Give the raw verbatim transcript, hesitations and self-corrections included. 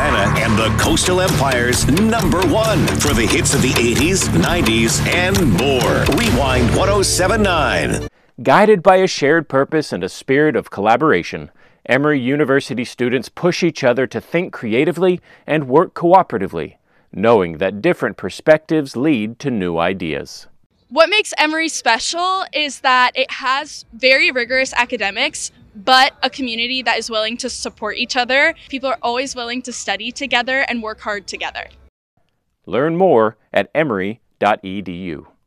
Regina and the Coastal Empire's number one for the hits of the eighties, nineties, and more. Rewind one oh seven point nine. Guided by a shared purpose and a spirit of collaboration, Emory University students push each other to think creatively and work cooperatively, knowing that different perspectives lead to new ideas. What makes Emory special is that it has very rigorous academics, but a community that is willing to support each other. People are always willing to study together and work hard together. Learn more at emory dot e d u.